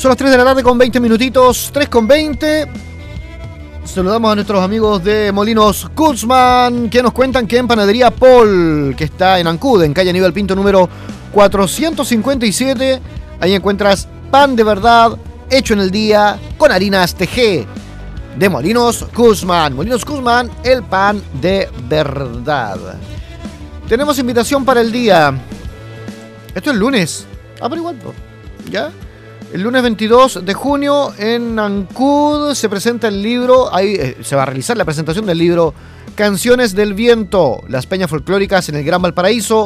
Son las 3 de la tarde con 20 minutitos, 3 con 20. Saludamos a nuestros amigos de Molinos Guzmán, que nos cuentan que en Panadería Paul, que está en Ancud, en calle Aníbal Pinto número 457, ahí encuentras pan de verdad, hecho en el día, con harinas TG, de Molinos Guzmán. Molinos Guzmán, el pan de verdad. Tenemos invitación para el día. Esto es lunes. Pero igual, ¿ya? El lunes 22 de junio en Ancud se presenta el libro, ahí se va a realizar la presentación del libro Canciones del Viento, las peñas folclóricas en el Gran Valparaíso,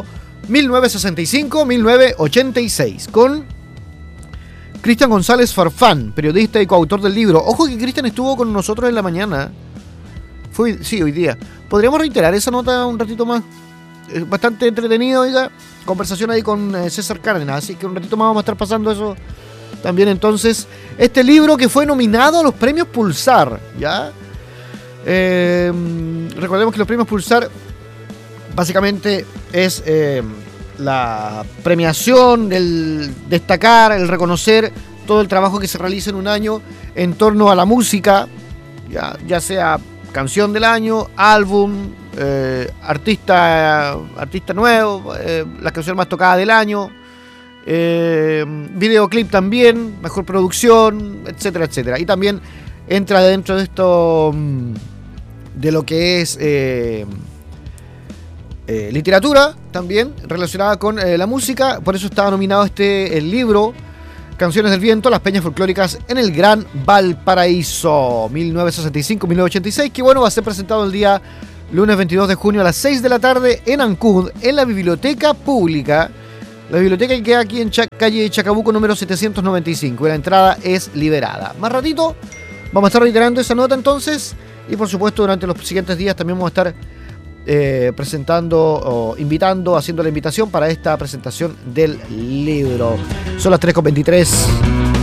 1965-1986, con Cristian González Farfán, periodista y coautor del libro. Ojo que Cristian estuvo con nosotros en la mañana. Sí, hoy día. ¿Podríamos reiterar esa nota un ratito más? Es bastante entretenido, oiga. Conversación ahí con César Cárdenas, así que un ratito más vamos a estar pasando eso. También entonces, este libro que fue nominado a los premios Pulsar, ¿ya? Recordemos que los premios Pulsar básicamente es la premiación, el destacar, el reconocer todo el trabajo que se realiza en un año en torno a la música, ya sea canción del año, álbum, artista nuevo, la canción más tocada del año, videoclip también, mejor producción, etcétera, etcétera. Y también entra dentro de esto, de lo que es literatura también relacionada con la música. Por eso estaba nominado el libro Canciones del Viento, las peñas folclóricas en el Gran Valparaíso, 1965-1986, que bueno, va a ser presentado el día lunes 22 de junio a las 6 de la tarde en Ancud, en la biblioteca pública. La biblioteca que queda aquí en calle Chacabuco número 795, y la entrada es liberada. Más ratito vamos a estar reiterando esa nota entonces, y por supuesto durante los siguientes días también vamos a estar presentando o invitando, haciendo la invitación para esta presentación del libro. Son las 3:23.